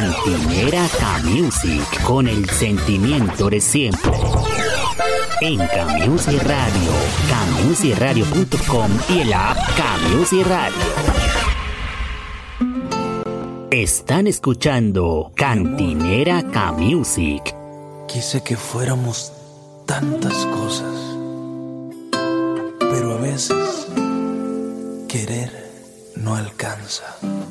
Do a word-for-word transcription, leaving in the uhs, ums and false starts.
Cantinera K-Music, con el sentimiento de siempre. En K-Music Radio, K Music Radio punto com y el app K-Music Radio. Están escuchando Cantinera K-Music. Quise que fuéramos tantas cosas, pero a veces querer no alcanza.